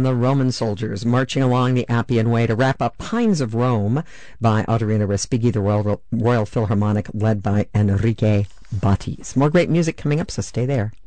the Roman Soldiers marching along the Appian Way to wrap up Pines of Rome by Autorino Respighi, the Royal Philharmonic led by Enrique Batti's. More great music coming up, so stay there.